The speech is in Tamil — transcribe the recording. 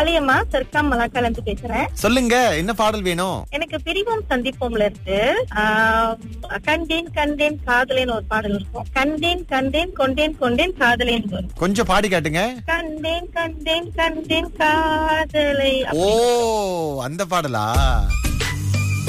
காளியம்மா சர்க்காம் மலாக்கால இருந்து பேசுறேன். சொல்லுங்க, என்ன பாடல் வேணும்? எனக்கு பிரிவோம் சந்திப்போம்ல இருந்து கண்டேன் கண்டேன் காதலேன்னு ஒரு பாடல் இருக்கும். கண்டேன் கண்டேன் கொண்டேன் கொண்டேன் காதலேன்னு வரும். கொஞ்சம் பாடி காட்டுங்க. கண்டேன் கண்டேன் கண்டேன் காதலை. ஓ, அந்த பாடலா?